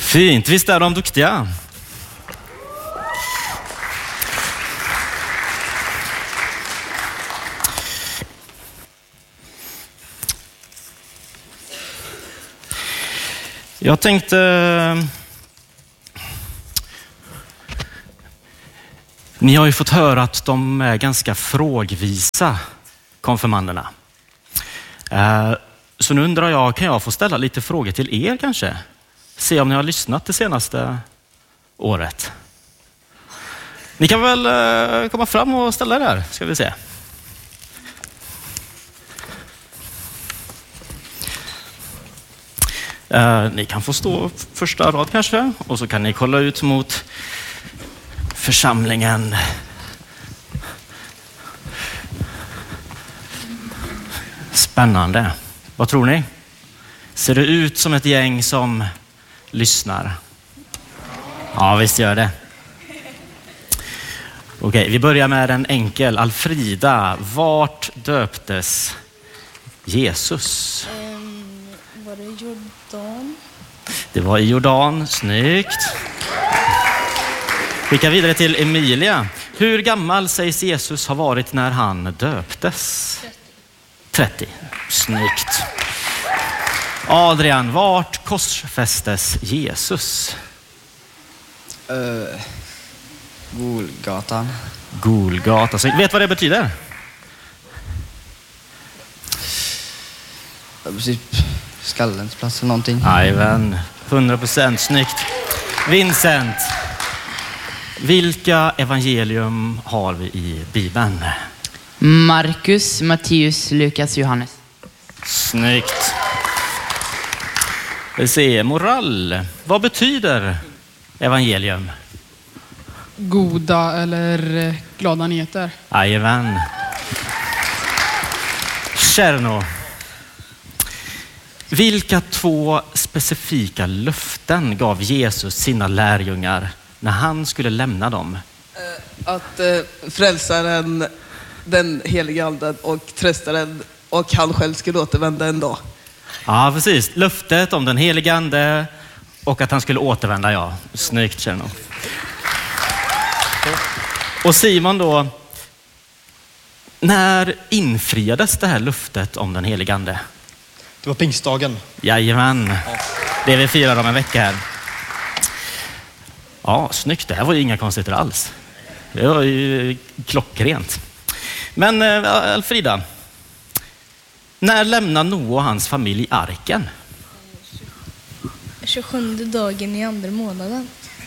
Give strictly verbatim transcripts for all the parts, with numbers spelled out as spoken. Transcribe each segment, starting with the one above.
Fint, visst är de duktiga. Jag tänkte... Ni har ju fått höra att de är ganska frågvisa, konfirmanderna. Så nu undrar jag, kan jag få ställa lite frågor till er kanske? Se om ni har lyssnat det senaste året. Ni kan väl komma fram och ställa er där, ska vi se. Ni kan få stå första rad kanske, och så kan ni kolla ut mot församlingen. Spännande. Vad tror ni? Ser det ut som ett gäng som lyssnar? Ja, visst gör det. Okej, vi börjar med en enkel. Alfrida, vart döptes Jesus? Um, var det Jordan? Det var i Jordan, snyggt. Skicka vidare till Emilia. Hur gammal sägs Jesus ha varit när han döptes? trettio. Snyggt. Adrian, vart korsfästes Jesus? Uh, Golgatan. Golgata. Så, vet vad det betyder? Typ skallens plats eller någonting. Jajamän, hundra procent snyggt. Vincent, vilka evangelium har vi i Bibeln? Markus, Matteus, Lukas, Johannes. Snyggt. Vi ser moral. Vad betyder evangelium? Goda eller glada nyheter. Jajamän. Cherno. Vilka två specifika löften gav Jesus sina lärjungar när han skulle lämna dem? Att eh, frälsaren, den heliga anden och tröstaren och han själv skulle återvända en dag. Ja, precis. Löftet om den heliga ande och att han skulle återvända, ja. Snyggt, Cherno. Och Simon då, när infriades det här löftet om den heliga ande? Det var pingstdagen. Jajamän. Det vi firar om en vecka här. Ja, snyggt. Det här var ju inga konstigheter alls. Det var ju klockrent. Men äh, Alfrida, när lämnar Noa och hans familj arken? tjugosjunde dagen i andra månaden.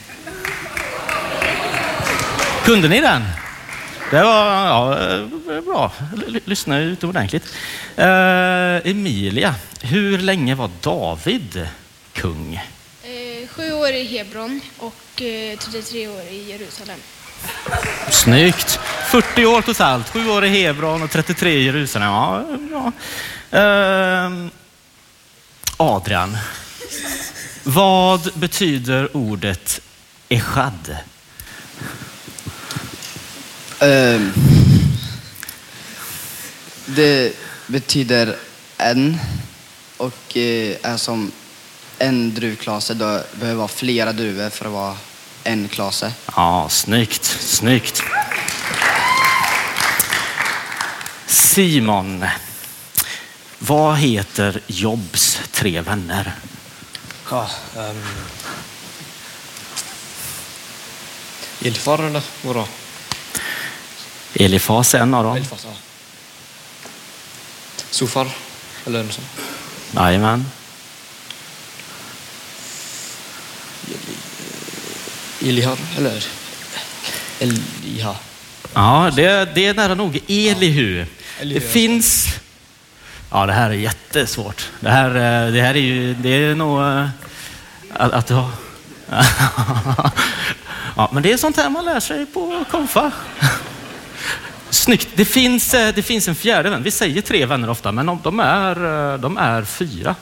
Kunde ni den? Det var ja, bra. L- lyssna utomordentligt. Uh, Emilia, hur länge var David kung? Eh, sju år i Hebron och eh, trettiotre år i Jerusalem. Snyggt. fyrtio år totalt. Sju år i Hebron och trettiotre i Jerusalem. Ja, bra. Uh, Adrian, vad betyder ordet echad? Uh, det betyder en och uh, är som en druvklase. Då behöver vara flera druvor för att vara en klase. Ja, snyggt, snyggt. Simon, vad heter Jobs tre vänner? Ja, um... Elifar eller vadå? Elifas är en av dem. Elifas, ja. Sofar eller något sånt. Jajamän. Elihar eller Eliha. Ja, det, det är nära nog Elihu. Elihu. Det finns... Ja, det här är jättesvårt. Det här, det här är ju... Det är nog... Att, att ha... Ja, men det är sånt här man lär sig på konfa. Snyggt. Det finns, det finns en fjärde vän. Vi säger tre vänner ofta, men de är, de är fyra.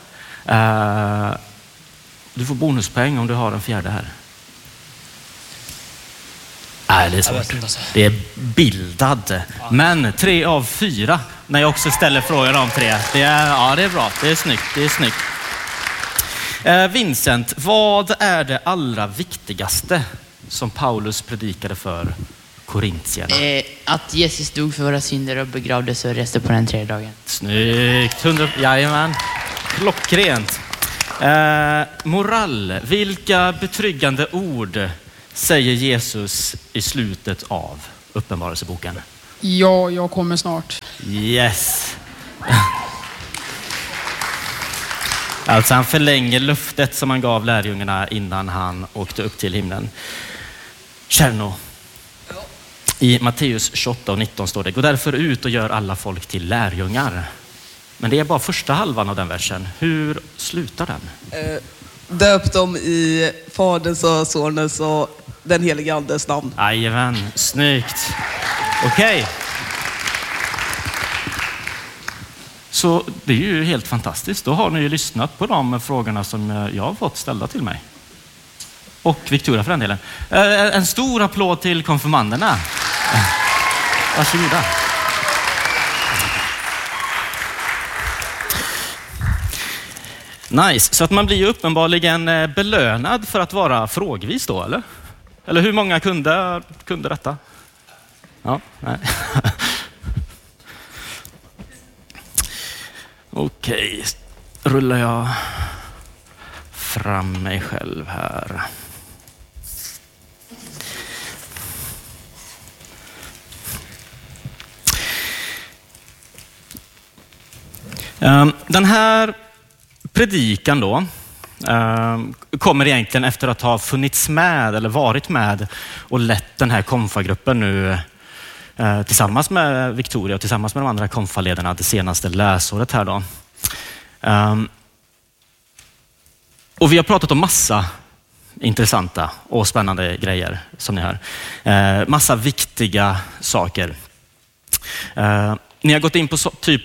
Du får bonuspoäng om du har en fjärde här. Nej, det är svårt. Det är bildad. Men tre av fyra, när jag också ställer frågan om tre. Det är, ja, det är bra. Det är snyggt. Det är snyggt. Eh, Vincent, vad är det allra viktigaste som Paulus predikade för korintierna? Eh, att Jesus dog för våra synder och begravdes och reste på den tredje dagen. Snyggt, hundra, jajamän. Klockrent. Eh, moral, vilka betryggande ord säger Jesus i slutet av Uppenbarelseboken? Ja, jag kommer snart. Yes. Alltså han förlänger luftet som han gav lärjungarna innan han åkte upp till himlen. Kärno. I Matteus tjugoåtta och nitton står det: gå därför ut och gör alla folk till lärjungar. Men det är bara första halvan av den versen. Hur slutar den? Eh, döp dem i Faderns och Sonens och den helige Andes namn. Jajamän, snyggt. Okej. Så det är ju helt fantastiskt. Då har ni ju lyssnat på de frågorna som jag har fått ställda till mig. Och Victoria för den delen. En stor applåd till konfirmanderna. Varsågoda. Nice. Så att man blir ju uppenbarligen belönad för att vara frågvis då, eller? Eller hur många kunde, kunde detta? Ja, nej. Okej, rullar jag fram mig själv här. Den här predikan då kommer egentligen efter att ha funnits med eller varit med och lett den här konfagruppen nu tillsammans med Victoria och tillsammans med de andra konfaledarna det senaste läsåret här då. Och vi har pratat om massa intressanta och spännande grejer som ni hör. Massa viktiga saker. Ni har gått in på så, typ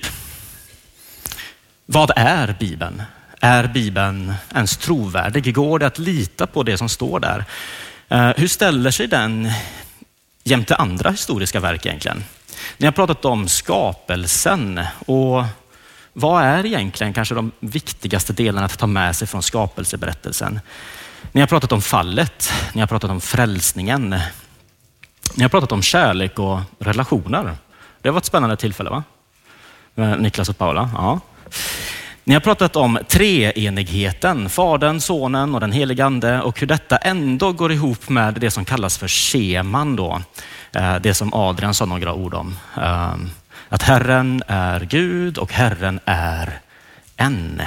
vad är Bibeln? Är Bibeln ens trovärdig? Går det att lita på det som står där? Hur ställer sig den jämte andra historiska verk egentligen? Ni har pratat om skapelsen och vad är egentligen kanske de viktigaste delarna att ta med sig från skapelseberättelsen? Ni har pratat om fallet, ni har pratat om frälsningen, ni har pratat om kärlek och relationer. Det var ett spännande tillfälle, va? Med Niklas och Paula, ja. Ni har pratat om treenigheten, Fadern, Sonen och den helige Ande och hur detta ändå går ihop med det som kallas för scheman då. Det som Adrian sa några ord om. Att Herren är Gud och Herren är en.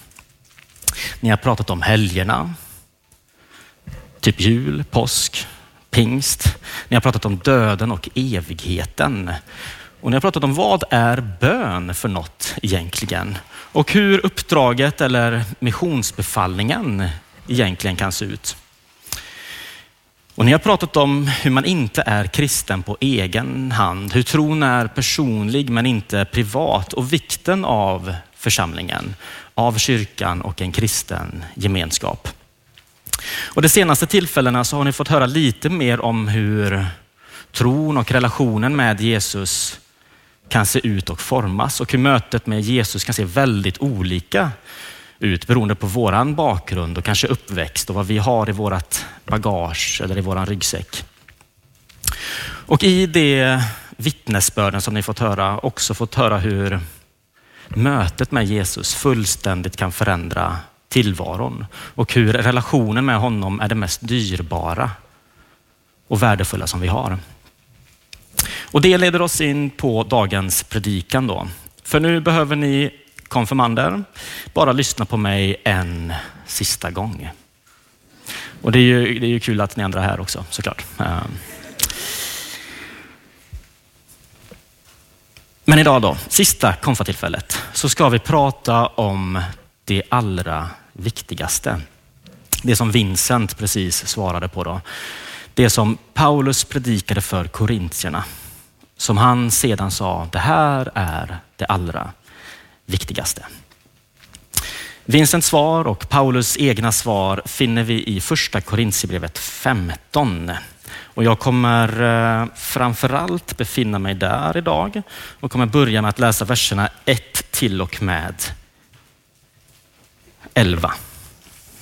Ni har pratat om helgerna, typ jul, påsk, pingst. Ni har pratat om döden och evigheten. Och ni har pratat om vad är bön för något egentligen? Och hur uppdraget eller missionsbefallningen egentligen kan se ut. Och ni har pratat om hur man inte är kristen på egen hand. Hur tron är personlig men inte privat. Och vikten av församlingen, av kyrkan och en kristen gemenskap. Och de senaste tillfällena så har ni fått höra lite mer om hur tron och relationen med Jesus kan se ut och formas. Och hur mötet med Jesus kan se väldigt olika ut beroende på våran bakgrund och kanske uppväxt och vad vi har i vårat bagage eller i våran ryggsäck. Och i det vittnesbörden som ni fått höra också fått höra hur mötet med Jesus fullständigt kan förändra tillvaron och hur relationen med honom är det mest dyrbara och värdefulla som vi har. Och det leder oss in på dagens predikan då. För nu behöver ni konfirmander bara lyssna på mig en sista gång. Och det är ju, det är ju kul att ni andra är här också, såklart. Men idag då, sista konfatillfället, så ska vi prata om det allra viktigaste. Det som Vincent precis svarade på då. Det som Paulus predikade för korintierna. Som han sedan sa, det här är det allra viktigaste. Vincents svar och Paulus egna svar finner vi i första Korintierbrevet femton. Och jag kommer framförallt befinna mig där idag och kommer börja med att läsa verserna ett till och med elva.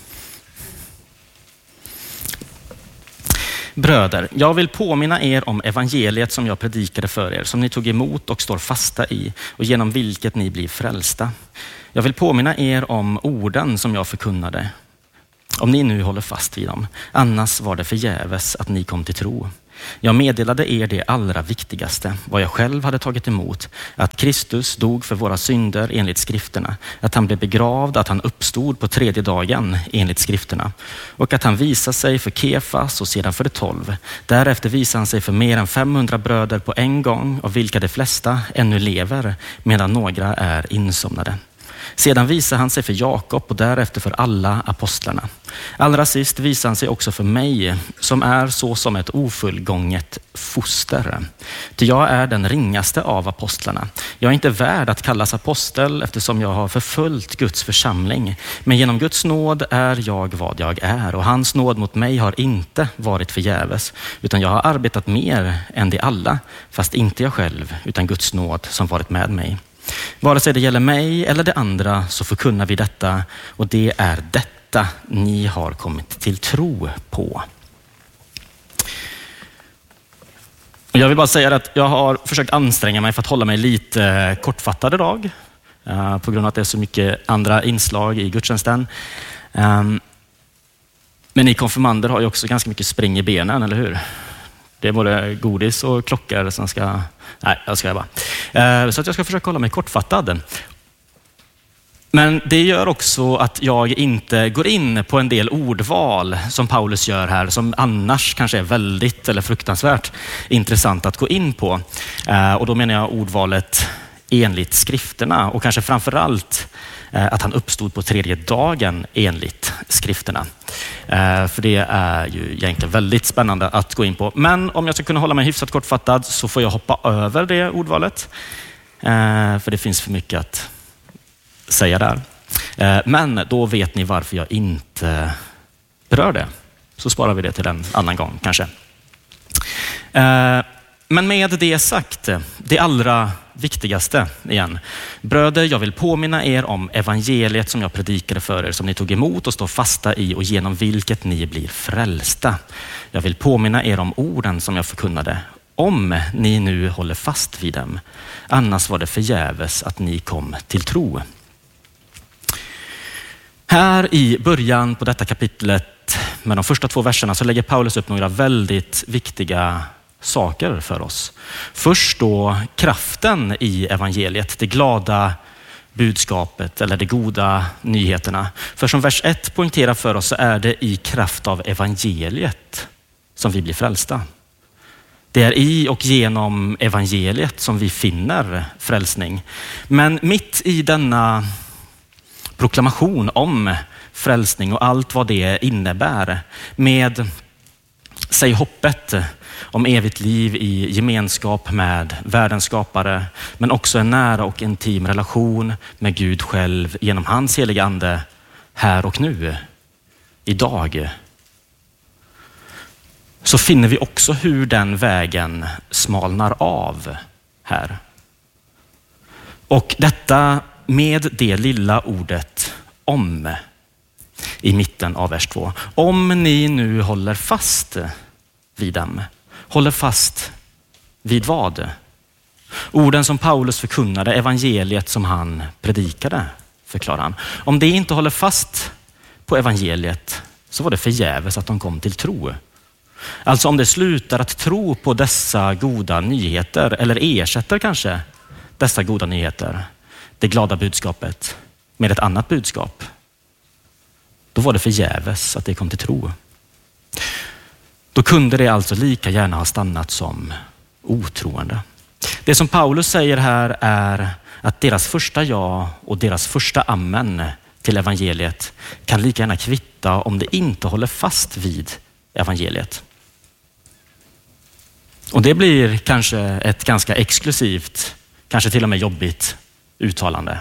Bröder, jag vill påminna er om evangeliet som jag predikade för er, som ni tog emot och står fasta i och genom vilket ni blir frälsta. Jag vill påminna er om orden som jag förkunnade, om ni nu håller fast vid dem. Annars var det förgäves att ni kom till tro. Jag meddelade er det allra viktigaste, vad jag själv hade tagit emot, att Kristus dog för våra synder enligt skrifterna, att han blev begravd, att han uppstod på tredje dagen enligt skrifterna och att han visade sig för Kefas och sedan för de tolv. Därefter visade han sig för mer än femhundra bröder på en gång, av vilka de flesta ännu lever medan några är insomnade. Sedan visade han sig för Jakob och därefter för alla apostlarna. Allra sist visade han sig också för mig, som är så som ett ofullgånget foster. Ty jag är den ringaste av apostlarna. Jag är inte värd att kallas apostel eftersom jag har förföljt Guds församling. Men genom Guds nåd är jag vad jag är, och hans nåd mot mig har inte varit förgäves, utan jag har arbetat mer än de alla, fast inte jag själv, utan Guds nåd som varit med mig. Vare sig det gäller mig eller det andra så förkunnar vi detta, och det är detta ni har kommit till tro på. Jag vill bara säga att jag har försökt anstränga mig för att hålla mig lite kortfattad idag, på grund av att det är så mycket andra inslag i gudstjänsten. Men ni konfirmander har ju också ganska mycket spring i benen, eller hur? Det är både godis och klockor som ska... Nej, jag ska bara. Så att jag ska försöka hålla mig kortfattad. Men det gör också att jag inte går in på en del ordval som Paulus gör här, som annars kanske är väldigt eller fruktansvärt intressant att gå in på. Och då menar jag ordvalet enligt skrifterna, och kanske framförallt att han uppstod på tredje dagen enligt skrifterna. För det är ju egentligen väldigt spännande att gå in på. Men om jag ska kunna hålla mig hyfsat kortfattad så får jag hoppa över det ordvalet. För det finns för mycket att säga där. Men då vet ni varför jag inte berör det. Så sparar vi det till en annan gång kanske. Men med det sagt, det allra viktigaste igen. Bröder, jag vill påminna er om evangeliet som jag predikade för er, som ni tog emot och står fasta i och genom vilket ni blir frälsta. Jag vill påminna er om orden som jag förkunnade, om ni nu håller fast vid dem. Annars var det förgäves att ni kom till tro. Här i början på detta kapitlet med de första två verserna så lägger Paulus upp några väldigt viktiga saker för oss. Först då kraften i evangeliet, det glada budskapet eller de goda nyheterna. För som vers ett poängterar för oss så är det i kraft av evangeliet som vi blir frälsta. Det är i och genom evangeliet som vi finner frälsning. Men mitt i denna proklamation om frälsning och allt vad det innebär, med säg hoppet om evigt liv i gemenskap med världens skapare, men också en nära och intim relation med Gud själv genom hans heliga ande här och nu, idag, så finner vi också hur den vägen smalnar av här. Och detta med det lilla ordet om i mitten av vers två. Om ni nu håller fast vid dem. Håller fast vid vad? Orden som Paulus förkunnade, evangeliet som han predikade, förklarar han. Om det inte håller fast på evangeliet så var det förgäves att de kom till tro. Alltså om det slutar att tro på dessa goda nyheter, eller ersätter kanske dessa goda nyheter, det glada budskapet, med ett annat budskap, då var det förgäves att det kom till tro. Då kunde det alltså lika gärna ha stannat som otroende. Det som Paulus säger här är att deras första ja och deras första amen till evangeliet kan lika gärna kvitta om det inte håller fast vid evangeliet. Och det blir kanske ett ganska exklusivt, kanske till och med jobbigt uttalande.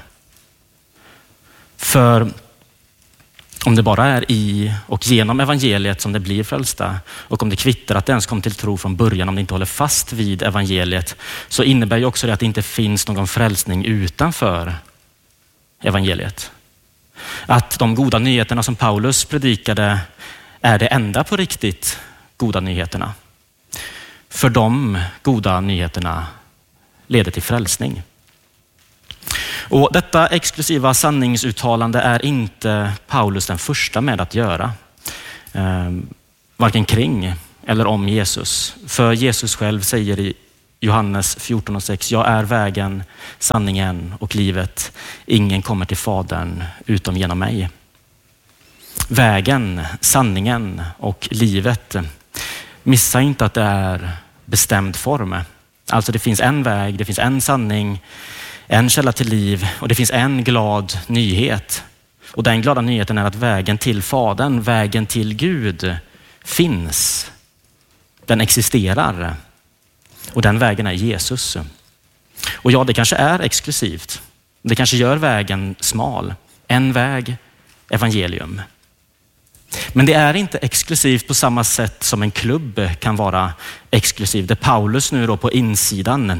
För om det bara är i och genom evangeliet som det blir frälsta, och om det kvittar att det ens kom till tro från början, om det inte håller fast vid evangeliet, så innebär ju också det att det inte finns någon frälsning utanför evangeliet. Att de goda nyheterna som Paulus predikade är det enda på riktigt goda nyheterna. För de goda nyheterna leder till frälsning. Och detta exklusiva sanningsuttalande är inte Paulus den första med att göra. Eh, varken kring eller om Jesus. För Jesus själv säger i Johannes fjorton och sex: jag är vägen, sanningen och livet. Ingen kommer till Fadern utom genom mig. Vägen, sanningen och livet. Missa inte att det är bestämd form. Alltså det finns en väg, det finns en sanning, en källa till liv och det finns en glad nyhet. Och den glada nyheten är att vägen till Fadern, vägen till Gud finns. Den existerar. Och den vägen är Jesus. Och ja, det kanske är exklusivt. Det kanske gör vägen smal. En väg, evangelium. Men det är inte exklusivt på samma sätt som en klubb kan vara exklusiv. Det Paulus nu då på insidan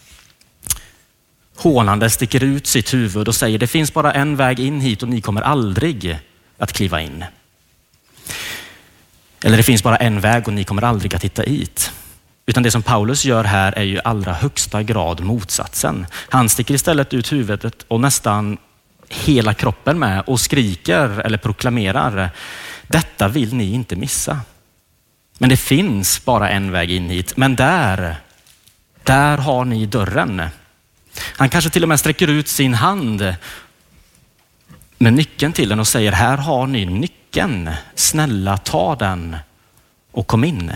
hånande sticker ut sitt huvud och säger: det finns bara en väg in hit och ni kommer aldrig att kliva in. Eller det finns bara en väg och ni kommer aldrig att hitta hit. Utan det som Paulus gör här är ju allra högsta grad motsatsen. Han sticker istället ut huvudet och nästan hela kroppen med och skriker eller proklamerar: detta vill ni inte missa. Men det finns bara en väg in hit. Men där, där har ni dörren. Han kanske till och med sträcker ut sin hand med nyckeln till den och säger: här har ni nyckeln. Snälla, ta den och kom in.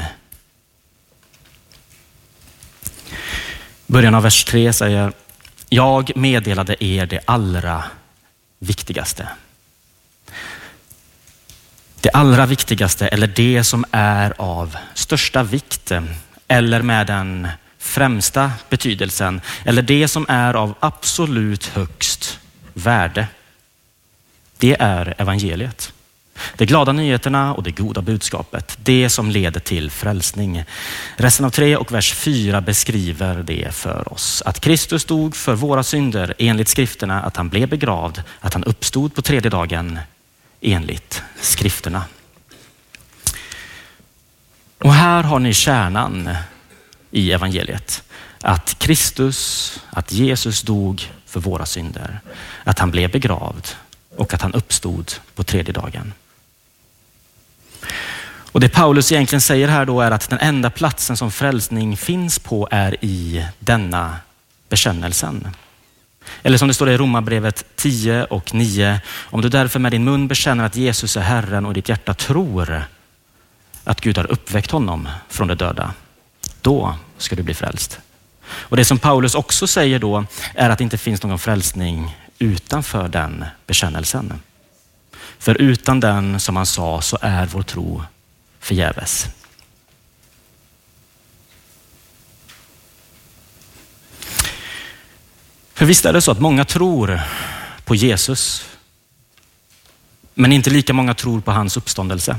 Början av vers tre säger: jag meddelade er det allra viktigaste. Det allra viktigaste, eller det som är av största vikt, eller med den främsta betydelsen, eller det som är av absolut högst värde. Det är evangeliet. De glada nyheterna och det goda budskapet. Det som leder till frälsning. Resten av tre och vers fyra beskriver det för oss. Att Kristus dog för våra synder enligt skrifterna. Att han blev begravd. Att han uppstod på tredje dagen enligt skrifterna. Och här har ni kärnan i evangeliet. Att Kristus, att Jesus dog för våra synder. Att han blev begravd och att han uppstod på tredje dagen. Och det Paulus egentligen säger här då är att den enda platsen som frälsning finns på är i denna bekännelsen. Eller som det står i Romarbrevet tio och nio. Om du därför med din mun bekänner att Jesus är Herren och ditt hjärta tror att Gud har uppväckt honom från de döda, då ska du bli frälst. Och det som Paulus också säger då är att det inte finns någon frälsning utanför den bekännelsen. För utan den, som han sa, så är vår tro förgäves. För visst är det så att många tror på Jesus, men inte lika många tror på hans uppståndelse.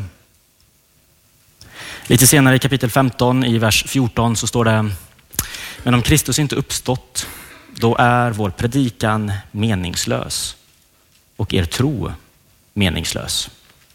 Lite senare i kapitel femton i vers fjorton så står det: men om Kristus inte uppstått, då är vår predikan meningslös och er tro meningslös.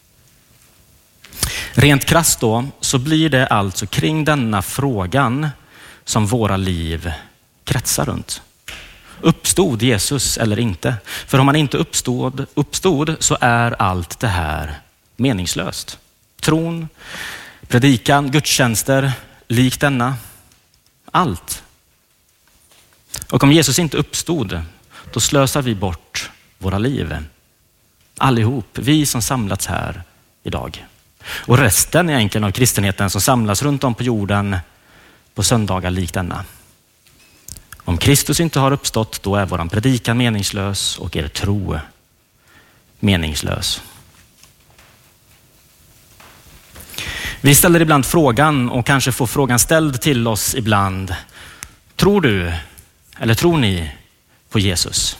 Rent krasst då så blir det alltså kring denna frågan som våra liv kretsar runt. Uppstod Jesus eller inte? För om han inte uppstod, uppstod så är allt det här meningslöst. Tron, predikan, gudstjänster, lik denna, allt. Och om Jesus inte uppstod, då slösar vi bort våra liv. Allihop, vi som samlats här idag. Och resten är egentligen av kristenheten som samlas runt om på jorden på söndagar lik denna. Om Kristus inte har uppstått, då är våran predikan meningslös och er tro meningslös. Vi ställer ibland frågan och kanske får frågan ställd till oss ibland: tror du eller tror ni på Jesus?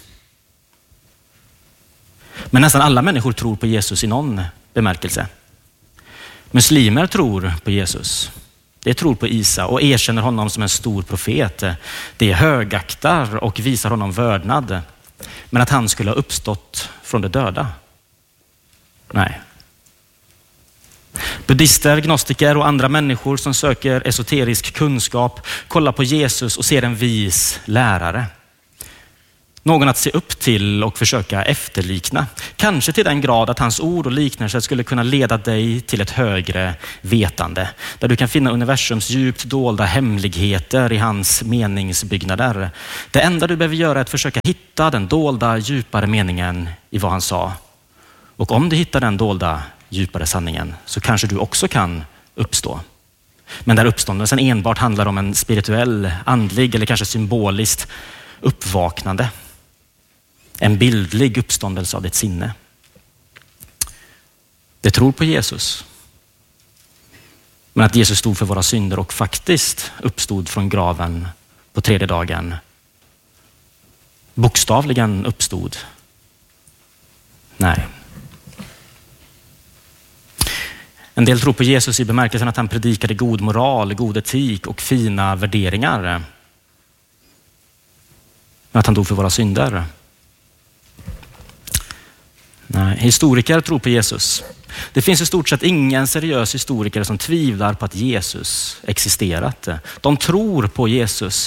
Men nästan alla människor tror på Jesus i någon bemärkelse. Muslimer tror på Jesus. De tror på Isa och erkänner honom som en stor profet. De högaktar och visar honom vördnad. Men att han skulle ha uppstått från de döda? Nej. Buddhister, gnostiker och andra människor som söker esoterisk kunskap kollar på Jesus och ser en vis lärare. Någon att se upp till och försöka efterlikna. Kanske till den grad att hans ord och liknelser skulle kunna leda dig till ett högre vetande. Där du kan finna universums djupt dolda hemligheter i hans meningsbyggnader. Det enda du behöver göra är att försöka hitta den dolda, djupare meningen i vad han sa. Och om du hittar den dolda, djupare sanningen så kanske du också kan uppstå. Men där uppståndelsen enbart handlar om en spirituell, andlig eller kanske symboliskt uppvaknande. En bildlig uppståndelse av ditt sinne. Det tror på Jesus. Men att Jesus stod för våra synder och faktiskt uppstod från graven på tredje dagen. Bokstavligen uppstod. Nej. En del tror på Jesus i bemärkelsen att han predikade god moral, god etik och fina värderingar. Men att han dog för våra synder. Nej, historiker tror på Jesus. Det finns i stort sett ingen seriös historiker som tvivlar på att Jesus existerat. De tror på Jesus.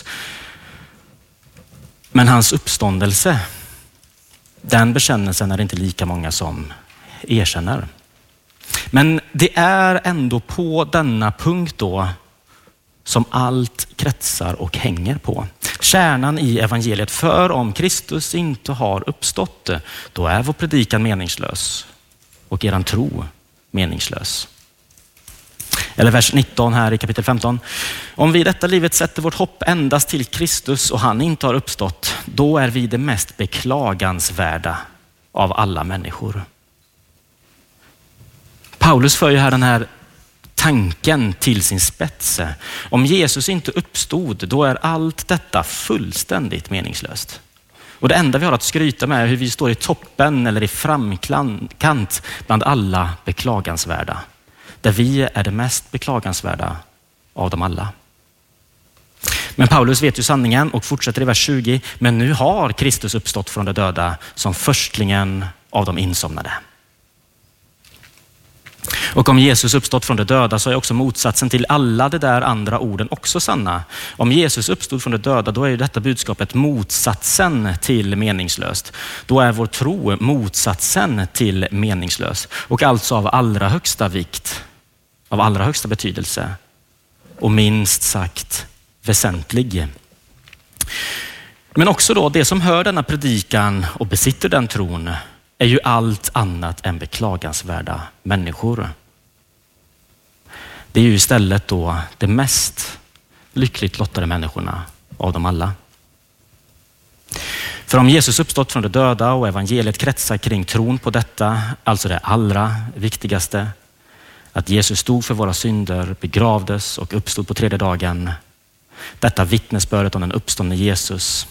Men hans uppståndelse, den bekännelsen är det inte lika många som erkänner. Men det är ändå på denna punkt då som allt kretsar och hänger på. Kärnan i evangeliet. För om Kristus inte har uppstått, då är vår predikan meningslös och eran tro meningslös. Eller vers nitton här i kapitel femton. Om vi i detta livet sätter vårt hopp endast till Kristus och han inte har uppstått, då är vi det mest beklagansvärda av alla människor. Paulus för ju här den här tanken till sin spets. Om Jesus inte uppstod, då är allt detta fullständigt meningslöst. Och det enda vi har att skryta med är hur vi står i toppen eller i framkant bland alla beklagansvärda. Där vi är det mest beklagansvärda av dem alla. Men Paulus vet ju sanningen och fortsätter i vers tjugo. Men nu har Kristus uppstått från de döda som förstlingen av de insomnade. Och om Jesus uppstått från de döda så är också motsatsen till alla de där andra orden också sanna. Om Jesus uppstod från de döda, då är ju detta budskapet motsatsen till meningslöst. Då är vår tro motsatsen till meningslös. Och alltså av allra högsta vikt, av allra högsta betydelse och minst sagt väsentlig. Men också då det som hör denna predikan och besitter den tron är ju allt annat än beklagansvärda människor. Det är ju istället då det mest lyckligt lottade människorna av dem alla. För om Jesus uppstått från de döda och evangeliet kretsar kring tron på detta, alltså det allra viktigaste, att Jesus stod för våra synder, begravdes och uppstod på tredje dagen. Detta vittnesbördet om den uppståndne Jesus.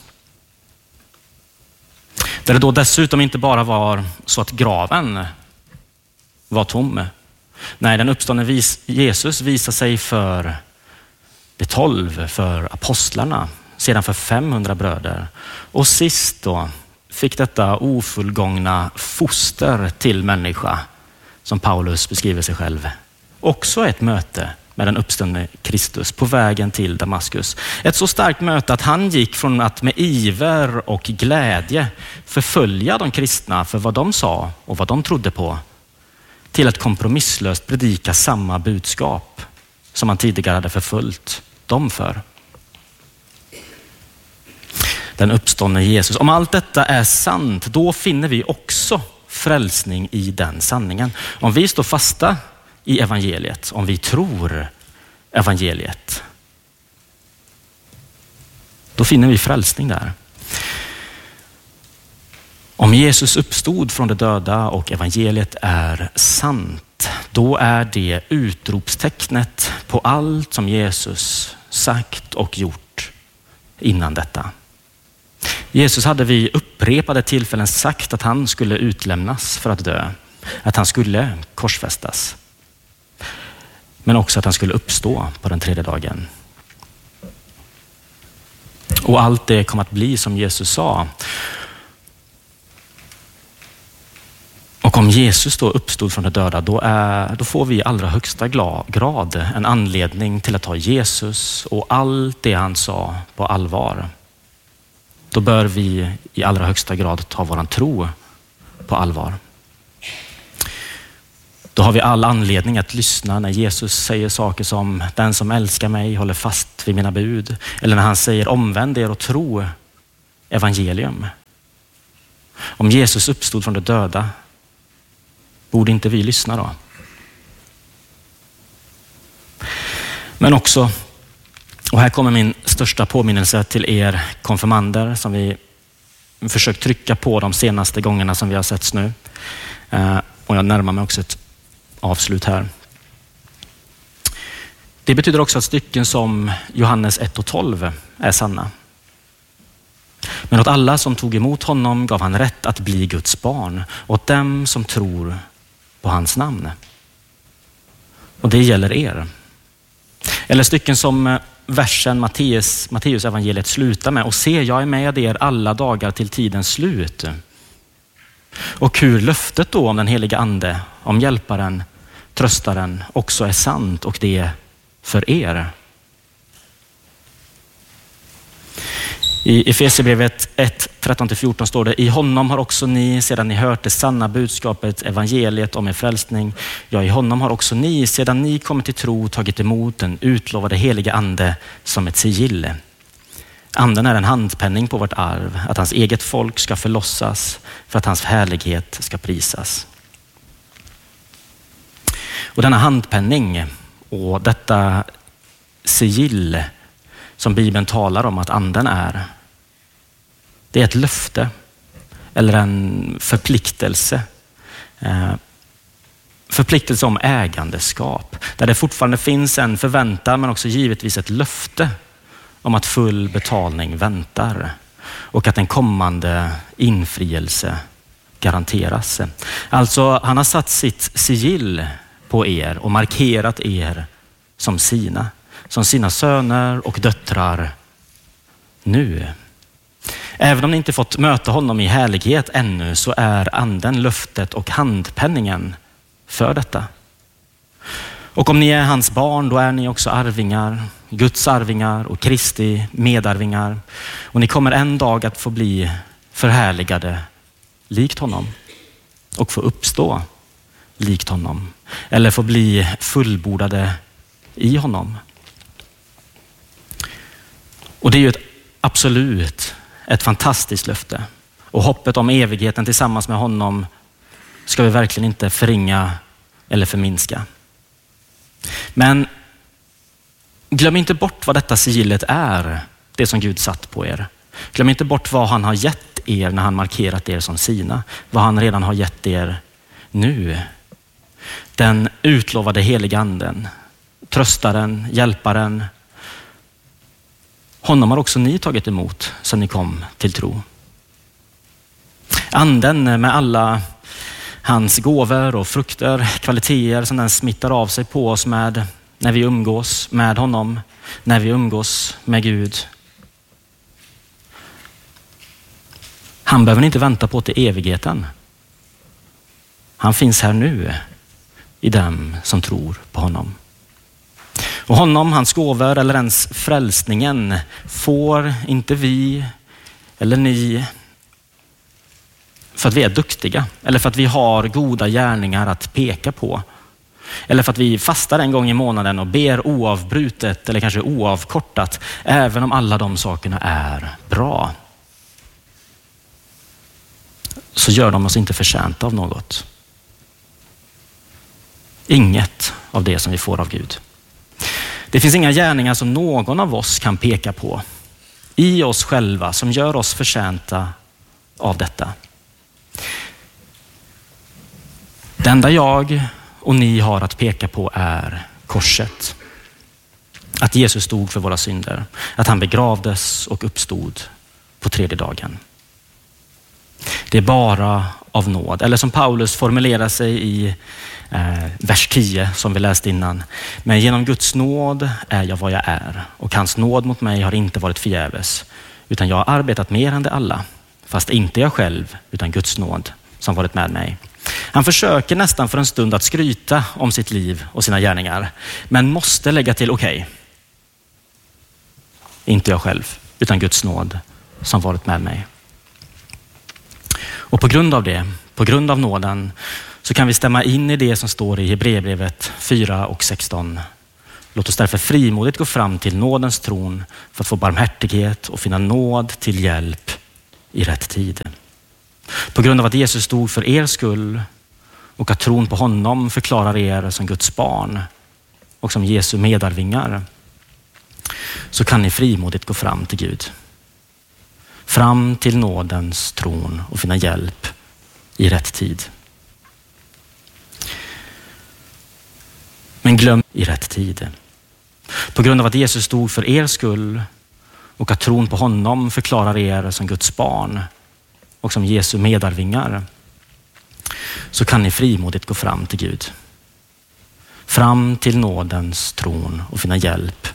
Där det då dessutom inte bara var så att graven var tom. Nej, den uppståndne vis- Jesus visar sig för de tolv, för apostlarna, sedan för femhundra bröder. Och sist då fick detta ofullgångna foster till människa, som Paulus beskriver sig själv, också ett möte med den uppståndne Kristus på vägen till Damaskus. Ett så starkt möte att han gick från att med iver och glädje förfölja de kristna för vad de sa och vad de trodde på, till att kompromisslöst predika samma budskap som han tidigare hade förföljt dem för. Den uppståndne Jesus. Om allt detta är sant, då finner vi också frälsning i den sanningen. Om vi står fasta i evangeliet, om vi tror evangeliet, då finner vi frälsning där. Om Jesus uppstod från de döda och evangeliet är sant, då är det utropstecknet på allt som Jesus sagt och gjort innan detta. Jesus hade vid upprepade tillfällen sagt att han skulle utlämnas för att dö, att han skulle korsfästas. Men också att han skulle uppstå på den tredje dagen. Och allt det kom att bli som Jesus sa. Och Och om Jesus då uppstod från de döda, då, är, då får vi i allra högsta grad en anledning till att ta Jesus och allt det han sa på allvar. Då bör vi i allra högsta grad ta våran tro på allvar. Då har vi all anledning att lyssna när Jesus säger saker som den som älskar mig håller fast vid mina bud. Eller när han säger omvänd er och tro evangelium. Om Jesus uppstod från de döda, borde inte vi lyssna då? Men också, och här kommer min största påminnelse till er konfirmander som vi försökt trycka på de senaste gångerna som vi har setts nu. Och jag närmar mig också ett avslut här. Det betyder också att stycken som Johannes ett och tolv är sanna. Men åt alla som tog emot honom gav han rätt att bli Guds barn, åt dem som tror på hans namn. Och det gäller er. Eller stycken som versen Matteus, Matteus evangeliet slutar med: och se, jag är med er alla dagar till tidens slut. Och hur löftet då om den heliga ande, om hjälparen, tröstaren också är sant, och det för er. I Efesierbrevet ett, tretton till fjorton står det: i honom har också ni, sedan ni hört det sanna budskapet, evangeliet om er frälsning, ja, i honom har också ni, sedan ni kommit till tro, tagit emot den utlovade heliga ande som ett sigill. Anden är en handpenning på vårt arv, att hans eget folk ska förlossas för att hans härlighet ska prisas. Och denna handpenning och detta sigill som Bibeln talar om att anden är, det är ett löfte eller en förpliktelse. Förpliktelse om ägandeskap, där det fortfarande finns en förväntan men också givetvis ett löfte om att full betalning väntar och att en kommande infrielse garanteras. Alltså, han har satt sitt sigill på er och markerat er som sina, som sina söner och döttrar nu. Även om ni inte fått möta honom i härlighet ännu, så är anden löftet och handpenningen för detta. Och om ni är hans barn, då är ni också arvingar, Guds arvingar och Kristi medarvingar. Och ni kommer en dag att få bli förhärligade likt honom och få uppstå likt honom. Eller få bli fullbordade i honom. Och det är ju ett absolut, ett fantastiskt löfte. Och hoppet om evigheten tillsammans med honom ska vi verkligen inte förringa eller förminska. Men glöm inte bort vad detta sigillet är, det som Gud satt på er. Glöm inte bort vad han har gett er när han markerat er som sina. Vad han redan har gett er nu. Den utlovade heliga anden, tröstaren, hjälparen. Honom har också ni tagit emot sedan ni kom till tro. Anden med alla hans gåvor och frukter, kvaliteter som den smittar av sig på oss med när vi umgås med honom, när vi umgås med Gud. Han behöver inte vänta på till evigheten. Han finns här nu i dem som tror på honom. Och honom, hans gåvor eller ens frälsningen får inte vi eller ni för att vi är duktiga eller för att vi har goda gärningar att peka på. Eller för att vi fastar en gång i månaden och ber oavbrutet eller kanske oavkortat, även om alla de sakerna är bra. Så gör de oss inte förtjänta av något. Inget av det som vi får av Gud. Det finns inga gärningar som någon av oss kan peka på i oss själva som gör oss förtjänta av detta. Det enda jag och ni har att peka på är korset. Att Jesus stod för våra synder. Att han begravdes och uppstod på tredje dagen. Det är bara av nåd. Eller som Paulus formulerar sig i eh, vers tio som vi läste innan. Men genom Guds nåd är jag vad jag är. Och hans nåd mot mig har inte varit förgäves. Utan jag har arbetat mer än det alla. Fast inte jag själv utan Guds nåd som varit med mig. Han försöker nästan för en stund att skryta om sitt liv och sina gärningar, men måste lägga till okej. Okay, inte jag själv, utan Guds nåd som varit med mig. Och på grund av det, på grund av nåden, så kan vi stämma in i det som står i Hebreerbrevet fyra och sexton. Låt oss därför frimodigt gå fram till nådens tron för att få barmhärtighet och finna nåd till hjälp i rätt tid. På grund av att Jesus stod för er skull och att tron på honom förklarar er som Guds barn och som Jesu medarvingar, så kan ni frimodigt gå fram till Gud. Fram till nådens tron och finna hjälp i rätt tid. Men glöm i rätt tid. På grund av att Jesus stod för er skull och att tron på honom förklarar er som Guds barn och som Jesu medarvingar, så kan ni frimodigt gå fram till Gud. Fram till nådens tron och finna hjälp